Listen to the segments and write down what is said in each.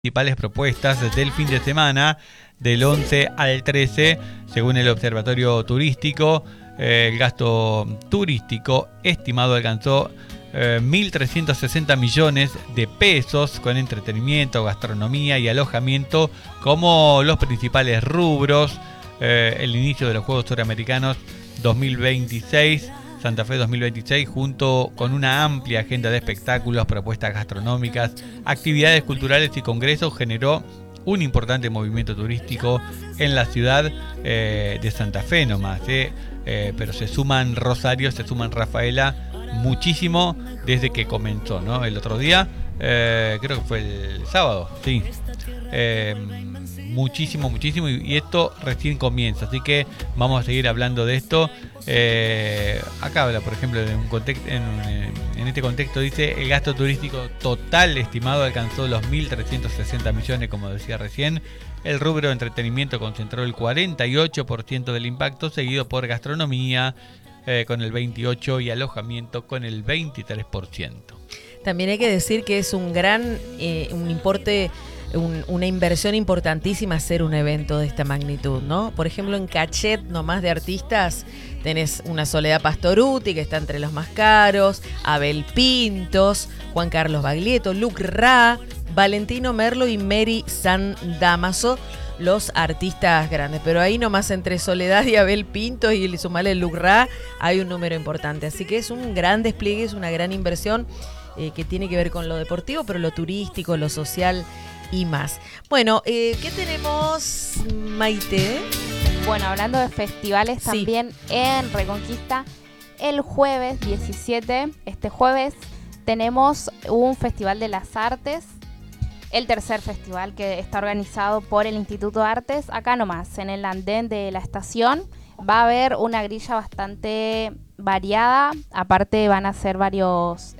Principales propuestas del fin de semana del 11 al 13, según el Observatorio Turístico. El gasto turístico estimado alcanzó 1.360 millones de pesos, con entretenimiento, gastronomía y alojamiento como los principales rubros. El inicio de los Juegos Suramericanos 2026, Santa Fe 2026, junto con una amplia agenda de espectáculos, propuestas gastronómicas, actividades culturales y congresos, generó un importante movimiento turístico en la ciudad de Santa Fe nomás. Pero se suman Rosario, se suman Rafaela, muchísimo desde que comenzó, ¿no? El otro día, creo que fue el sábado, sí. Muchísimo, y esto recién comienza, así que vamos a seguir hablando de esto. Acá habla, por ejemplo, de un contexto, en este contexto dice: el gasto turístico total estimado alcanzó los 1.360 millones, como decía recién. El rubro de entretenimiento concentró el 48% del impacto, seguido por gastronomía con el 28% y alojamiento con el 23%. También hay que decir que es un gran importe, una inversión importantísima hacer un evento de esta magnitud, ¿no? Por ejemplo, en cachet nomás de artistas tenés una Soledad Pastorutti, que está entre los más caros, Abel Pintos, Juan Carlos Baglietto, Luc Ra, Valentino Merlo y Mary San Damaso, los artistas grandes. Pero ahí nomás entre Soledad y Abel Pintos y sumarle Luc Ra hay un número importante. Así que es un gran despliegue, es una gran inversión que tiene que ver con lo deportivo, pero lo turístico, lo social y más. Bueno, ¿qué tenemos, Maite? Bueno, hablando de festivales, también en Reconquista, el jueves 17, este jueves, tenemos un Festival de las Artes, el tercer festival que está organizado por el Instituto de Artes, acá nomás, en el andén de la estación. Va a haber una grilla bastante variada, aparte van a ser varias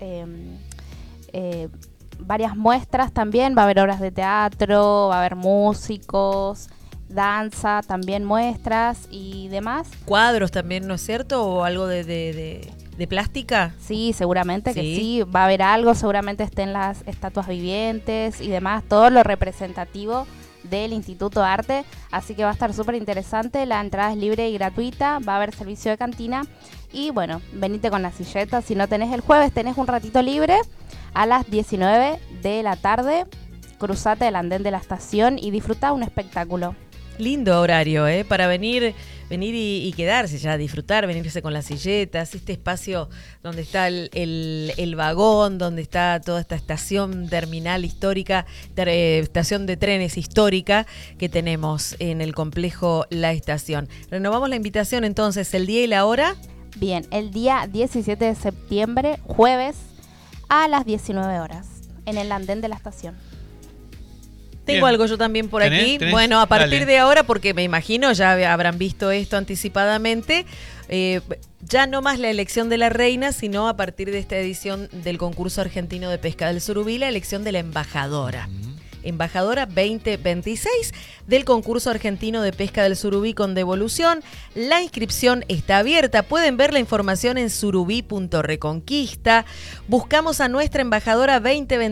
muestras también, va a haber obras de teatro, va a haber músicos, danza, también muestras y demás. Cuadros también, ¿no es cierto? ¿O algo de plástica? Sí, seguramente que sí, va a haber algo, seguramente estén las estatuas vivientes y demás, todo lo representativo del Instituto de Arte, así que va a estar súper interesante. La entrada es libre y gratuita, va a haber servicio de cantina y bueno, venite con la silleta. Si no tenés el jueves, tenés un ratito libre a las 19 de la tarde, cruzate el andén de la estación y disfruta un espectáculo. Lindo horario, para venir y quedarse ya, disfrutar, venirse con las silletas, este espacio donde está el vagón, donde está toda esta estación terminal histórica, estación de trenes histórica que tenemos en el complejo La Estación. Renovamos la invitación entonces, el día y la hora. Bien, el día 17 de septiembre, jueves, a las 19 horas, en el andén de la estación. Tengo algo yo también por aquí. ¿Tenés? Bueno, a partir Dale. de ahora, porque me imagino ya habrán visto esto anticipadamente, ya no más la elección de la reina, sino a partir de esta edición del concurso argentino de pesca del Surubí, la elección de la embajadora. Embajadora 2026 del concurso argentino de pesca del Surubí con devolución. La inscripción está abierta. Pueden ver la información en surubí.reconquista. Buscamos a nuestra embajadora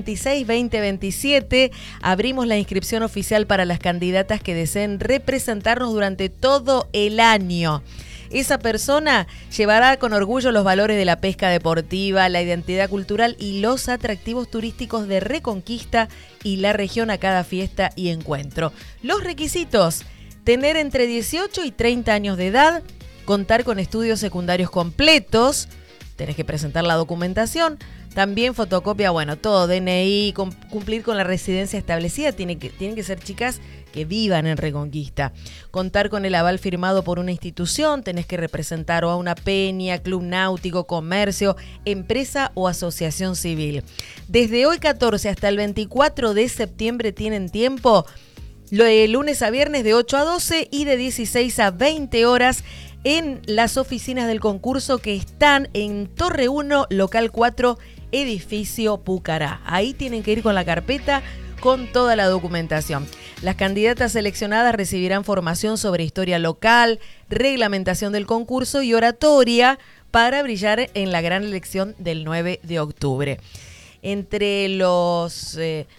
2026-2027. Abrimos la inscripción oficial para las candidatas que deseen representarnos durante todo el año. Esa persona llevará con orgullo los valores de la pesca deportiva, la identidad cultural y los atractivos turísticos de Reconquista y la región a cada fiesta y encuentro. Los requisitos: tener entre 18 y 30 años de edad, contar con estudios secundarios completos, tenés que presentar la documentación, también fotocopia, todo, DNI, cumplir con la residencia establecida, tienen que ser chicas que vivan en Reconquista. Contar con el aval firmado por una institución, tenés que representar o a una peña, club náutico, comercio, empresa o asociación civil. Desde hoy 14 hasta el 24 de septiembre tienen tiempo, de lunes a viernes de 8 a 12 y de 16 a 20 horas en las oficinas del concurso que están en Torre 1, local 4, edificio Pucará. Ahí tienen que ir con la carpeta con toda la documentación. Las candidatas seleccionadas recibirán formación sobre historia local, reglamentación del concurso y oratoria para brillar en la gran elección del 9 de octubre. Entre los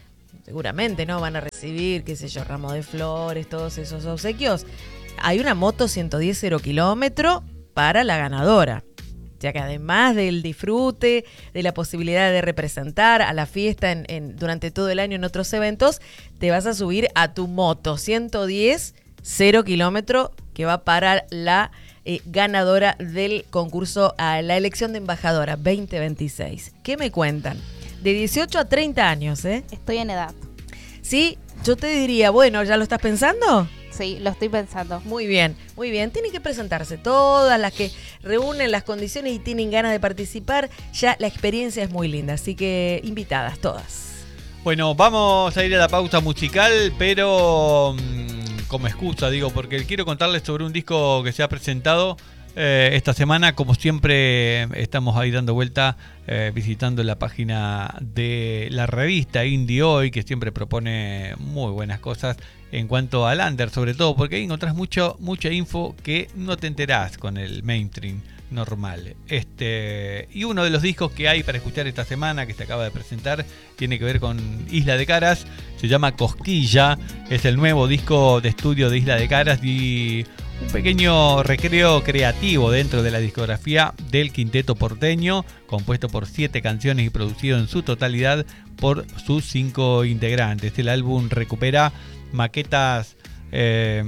seguramente, ¿no? Van a recibir, qué sé yo, ramo de flores, todos esos obsequios. Hay una moto 110 0 kilómetro para la ganadora. O sea que además del disfrute, de la posibilidad de representar a la fiesta durante todo el año en otros eventos, te vas a subir a tu moto 110 0 kilómetro que va para la ganadora del concurso a la elección de embajadora 2026. ¿Qué me cuentan? De 18 a 30 años, ¿eh? Estoy en edad. Sí, yo te diría, bueno, ¿ya lo estás pensando? Sí, lo estoy pensando. Muy bien, muy bien. Tienen que presentarse todas las que reúnen las condiciones y tienen ganas de participar. Ya la experiencia es muy linda, así que invitadas todas. Bueno, vamos a ir a la pausa musical, pero como excusa, digo, porque quiero contarles sobre un disco que se ha presentado esta semana. Como siempre, estamos ahí dando vuelta, visitando la página de la revista Indie Hoy, que siempre propone muy buenas cosas en cuanto al under, sobre todo, porque ahí encontrás mucha info que no te enterás con el mainstream normal. Y uno de los discos que hay para escuchar esta semana, que se acaba de presentar, tiene que ver con Isla de Caras. Se llama Cosquilla, es el nuevo disco de estudio de Isla de Caras y un pequeño recreo creativo dentro de la discografía del quinteto porteño, compuesto por 7 canciones y producido en su totalidad por sus 5 integrantes. El álbum recupera maquetas e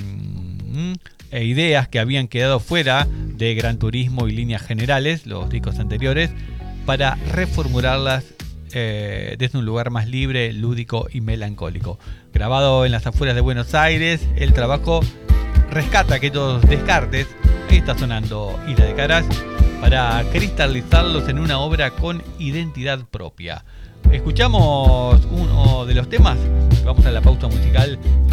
ideas que habían quedado fuera de Gran Turismo y Líneas Generales, los discos anteriores, para reformularlas desde un lugar más libre, lúdico y melancólico. Grabado en las afueras de Buenos Aires, el trabajo rescata aquellos descartes. Ahí está sonando Isla de Caras para cristalizarlos en una obra con identidad propia. Escuchamos uno de los temas. Vamos a la pausa musical